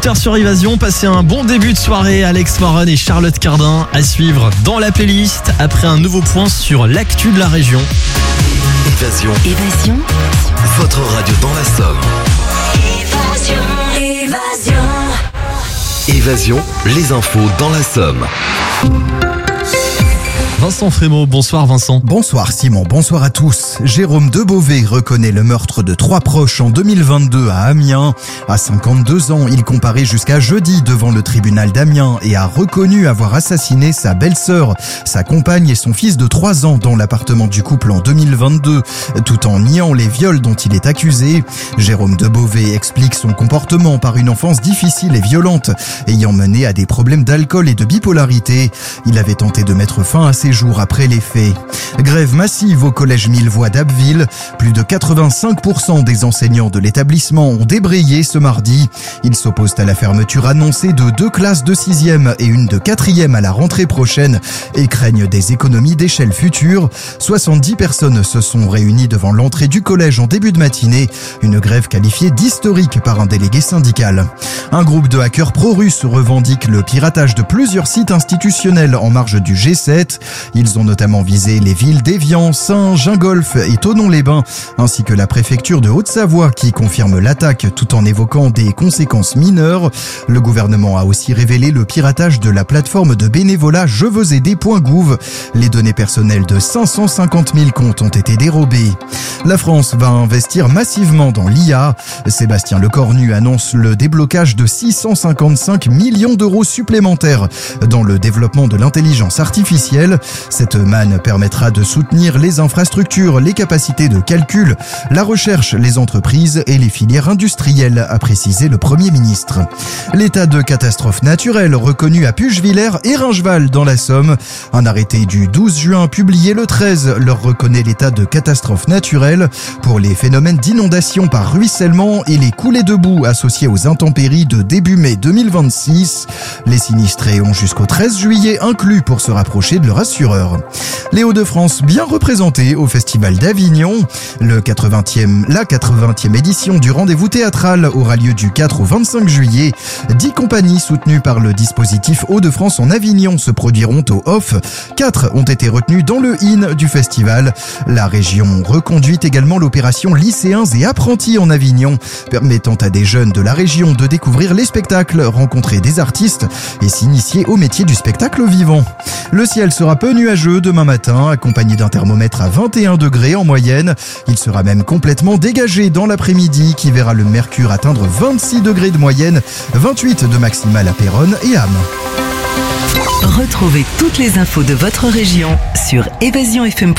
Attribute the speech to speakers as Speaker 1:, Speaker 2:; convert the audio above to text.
Speaker 1: 18h sur Évasion, passez un bon début de soirée. Alex Moron et Charlotte Cardin à suivre dans la playlist après un nouveau point sur l'actu de la région.
Speaker 2: Évasion. Votre radio dans la Somme. Évasion, les infos dans la Somme.
Speaker 1: Vincent Frémaux, bonsoir Vincent.
Speaker 3: Bonsoir Simon, bonsoir à tous. Jérôme de Beauvais reconnaît le meurtre de 3 proches en 2022 à Amiens. À 52 ans, il comparait jusqu'à jeudi devant le tribunal d'Amiens et a reconnu avoir assassiné sa belle-sœur, sa compagne et son fils de 3 ans dans l'appartement du couple en 2022, tout en niant les viols dont il est accusé. Jérôme de Beauvais explique son comportement par une enfance difficile et violente, ayant mené à des problèmes d'alcool et de bipolarité. Il avait tenté de mettre fin à ses jours après les faits. Grève massive au collège Millevoie d'Abbeville. Plus de 85% des enseignants de l'établissement ont débrayé ce mardi. Ils s'opposent à la fermeture annoncée de 2 classes de 6e et une de 4e à la rentrée prochaine et craignent des économies d'échelle future. 70 personnes se sont réunies devant l'entrée du collège en début de matinée. Une grève qualifiée d'historique par un délégué syndical. Un groupe de hackers pro-russes revendique le piratage de plusieurs sites institutionnels en marge du G7. Ils ont notamment visé les villes d'Évian, Saint, Gingolf et Thonon-les-Bains, ainsi que la préfecture de Haute-Savoie qui confirme l'attaque tout en évoquant des conséquences mineures. Le gouvernement a aussi révélé le piratage de la plateforme de bénévolat jeveuxaider.gouv. Les données personnelles de 550 000 comptes ont été dérobées. La France va investir massivement dans l'IA. Sébastien Lecornu annonce le déblocage de 655 millions d'euros supplémentaires dans le développement de l'intelligence artificielle. Cette manne permettra de soutenir les infrastructures, les capacités de calcul, la recherche, les entreprises et les filières industrielles, a précisé le Premier ministre. L'état de catastrophe naturelle reconnu à Puchevillers et Ringeval dans la Somme. Un arrêté du 12 juin publié le 13 leur reconnaît l'état de catastrophe naturelle pour les phénomènes d'inondation par ruissellement et les coulées de boue associées aux intempéries de début mai 2026. Les sinistrés ont jusqu'au 13 juillet inclus pour se rapprocher de leur assureur. Les Hauts-de-France bien représentés au Festival d'Avignon. La 80e édition du rendez-vous théâtral aura lieu du 4 au 25 juillet. 10 compagnies soutenues par le dispositif Hauts-de-France en Avignon se produiront au Off. 4 ont été retenues dans le IN du festival. La région reconduit également l'opération Lycéens et Apprentis en Avignon, permettant à des jeunes de la région de découvrir les spectacles, rencontrer des artistes et s'initier au métier du spectacle vivant. Le ciel sera peu nuageux demain matin, accompagné d'un thermomètre à 21 degrés en moyenne. Il sera même complètement dégagé dans l'après-midi qui verra le mercure atteindre 26 degrés de moyenne, 28 de maximale à Péronne et Ham.
Speaker 4: Retrouvez toutes les infos de votre région sur évasionfm.com.